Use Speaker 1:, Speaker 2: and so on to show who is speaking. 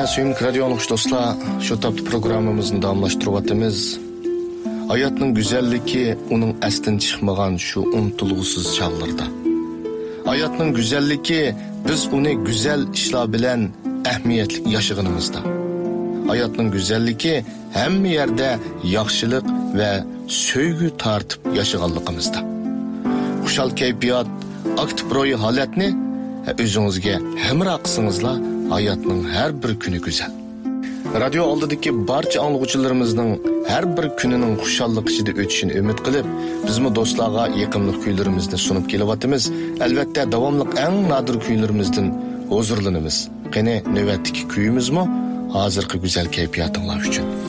Speaker 1: Sevimli radyo anlıqış dostlar, şu taptı programımızın davamlaştırıvatımız. Hayatның güzelliki onun əslin çıxmağan şu unutulğusuz çağlarda. Hayatның güzelliki biz onu güzel işler bilen əhmiyyətli yaşığınımızda. Hayatның güzelliki həmmə yerdə yaxşılıq və söygü tartıb yaşığanlığımızda. Xuşal keyfiyat, aktiv royu halətni özünüzge həmrə qısınızla hayatның hər bir günü güzel. Radyo aldıdaki barcha anlıqçılarımızın hər bir gününün xuşallıq içinde ötüşünü ümit qilib, bizmi dostlarga yaqinlik kuylarimizni sunub kelyapmiz. Albatta davomliq eng nadir kuylarimizdan huzurlanamiz. Qani navbatdagi kuyimizmi hozirgi go'zal kayfiyatinglar uchun.